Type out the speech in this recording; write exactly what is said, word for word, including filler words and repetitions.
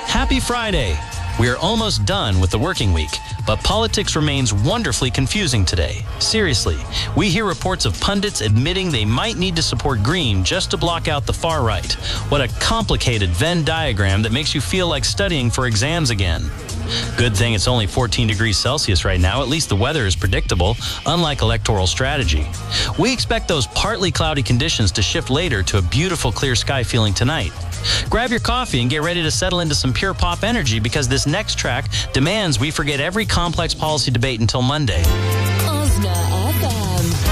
Happy Friday! We are almost done with the working week, but politics remains wonderfully confusing today. Seriously, we hear reports of pundits admitting they might need to support Green just to block out the far right. What a complicated Venn diagram that makes you feel like studying for exams again. Good thing it's only fourteen degrees Celsius right now. At least the weather is predictable, unlike electoral strategy. We expect those partly cloudy conditions to shift later to a beautiful clear sky feeling tonight. Grab your coffee and get ready to settle into some pure pop energy, because this next track demands we forget every complex policy debate until Monday.